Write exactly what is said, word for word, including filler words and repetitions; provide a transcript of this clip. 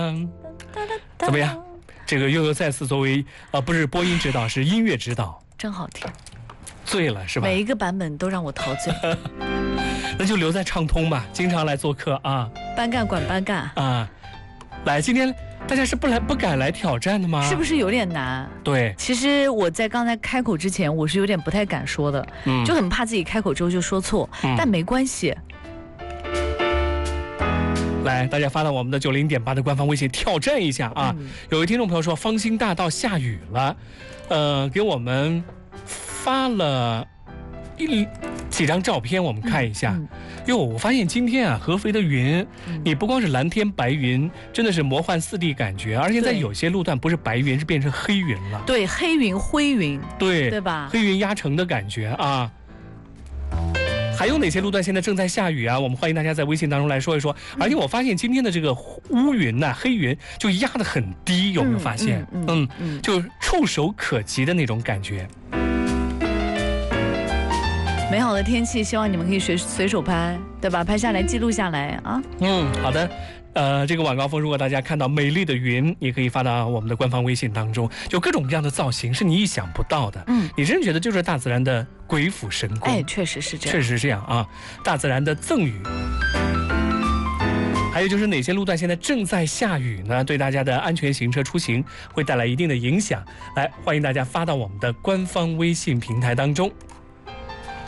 当，怎么样？这个悠悠再次作为呃不是播音指导，是音乐指导， 真好听， 醉了是吧？ 每一个版本都让我陶醉。 那就留在畅通吧，经常来做客啊。 班干管班干啊，来，今天大家是不来不敢来挑战的吗？ 是不是有点难？ 对， 其实我在刚才开口之前，我是有点不太敢说的，嗯，就很怕自己开口之后就说错，嗯、但没关系。 来，大家发到我们的九零点八的官方微信挑战一下啊！嗯、有位听众朋友说，芳心大道下雨了，呃，给我们发了一几张照片，我们看一下。嗯嗯哟，我发现今天啊，合肥的云，嗯、你不光是蓝天白云，真的是魔幻四 D 感觉，而且在有些路段不是白云，是变成黑云了。 对，黑云、灰云， 对对吧？ 黑云压城的感觉啊。还有哪些路段现在正在下雨啊？我们欢迎大家在微信当中来说一说。嗯、而且我发现今天的这个乌云呐、啊、黑云就压得很低，有没有发现？嗯，嗯嗯嗯就触手可及的那种感觉。 美好的天气，希望你们可以随随手拍，对吧？拍下来，记录下来啊。 嗯，好的。呃，这个晚高峰，如果大家看到美丽的云，也可以发到我们的官方微信当中，就各种各样的造型是你意想不到的。嗯，你真觉得就是大自然的鬼斧神工。 哎，确实是这样， 确实是这样啊，大自然的赠予。还有就是哪些路段现在正在下雨呢？对大家的安全行车出行会带来一定的影响。来，欢迎大家发到我们的官方微信平台当中。